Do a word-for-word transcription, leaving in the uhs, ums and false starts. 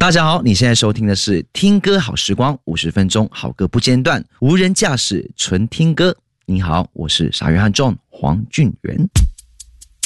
大家好，你现在收听的是听歌好时光，五十分钟好歌不间断，无人驾驶纯听歌。你好，我是傻约翰 John 黄俊元。